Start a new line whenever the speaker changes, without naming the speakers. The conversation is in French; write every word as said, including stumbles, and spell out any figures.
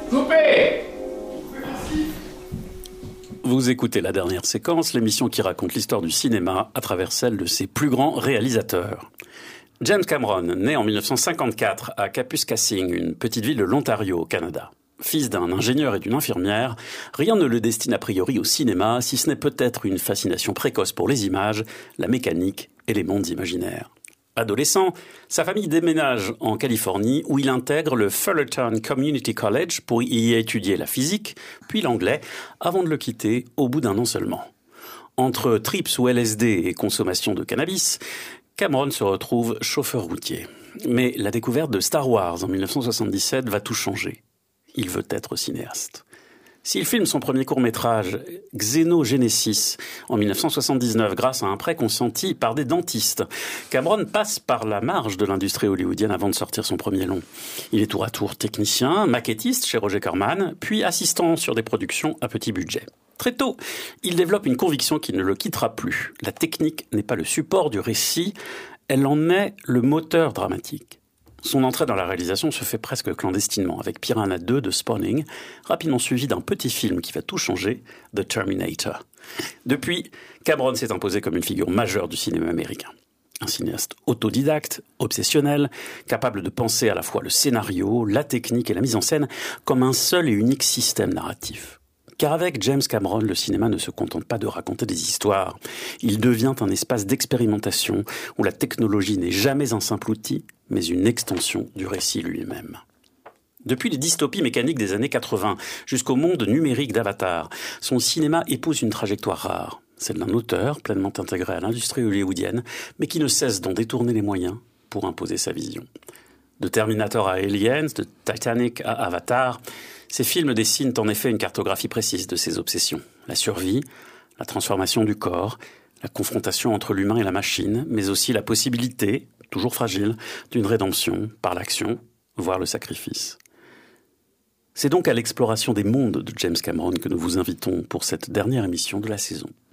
Coupé!
Vous écoutez La Dernière Séquence, l'émission qui raconte l'histoire du cinéma à travers celle de ses plus grands réalisateurs. James Cameron, né en dix-neuf cent cinquante-quatre à Kapuskasing, une petite ville de l'Ontario au Canada. Fils d'un ingénieur et d'une infirmière, rien ne le destine a priori au cinéma, si ce n'est peut-être une fascination précoce pour les images, la mécanique et les mondes imaginaires. Adolescent, sa famille déménage en Californie où il intègre le Fullerton Community College pour y étudier la physique, puis l'anglais, avant de le quitter au bout d'un an seulement. Entre trips ou L S D et consommation de cannabis, Cameron se retrouve chauffeur routier. Mais la découverte de Star Wars en dix-neuf cent soixante-dix-sept va tout changer. Il veut être cinéaste. S'il filme son premier court-métrage, Xenogenesis, en dix-neuf cent soixante-dix-neuf, grâce à un prêt consenti par des dentistes, Cameron passe par la marge de l'industrie hollywoodienne avant de sortir son premier long. Il est tour à tour technicien, maquettiste chez Roger Corman, puis assistant sur des productions à petit budget. Très tôt, il développe une conviction qui ne le quittera plus. La technique n'est pas le support du récit, elle en est le moteur dramatique. Son entrée dans la réalisation se fait presque clandestinement, avec Piranha deux de Spawning, rapidement suivi d'un petit film qui va tout changer, The Terminator. Depuis, Cameron s'est imposé comme une figure majeure du cinéma américain. Un cinéaste autodidacte, obsessionnel, capable de penser à la fois le scénario, la technique et la mise en scène comme un seul et unique système narratif. Car avec James Cameron, le cinéma ne se contente pas de raconter des histoires. Il devient un espace d'expérimentation où la technologie n'est jamais un simple outil, mais une extension du récit lui-même. Depuis les dystopies mécaniques des années quatre-vingts jusqu'au monde numérique d'Avatar, son cinéma épouse une trajectoire rare, celle d'un auteur pleinement intégré à l'industrie hollywoodienne, mais qui ne cesse d'en détourner les moyens pour imposer sa vision. De Terminator à Aliens, de Titanic à Avatar, ces films dessinent en effet une cartographie précise de ses obsessions. La survie, la transformation du corps, la confrontation entre l'humain et la machine, mais aussi la possibilité, toujours fragile, d'une rédemption par l'action, voire le sacrifice. C'est donc à l'exploration des mondes de James Cameron que nous vous invitons pour cette dernière émission de la saison.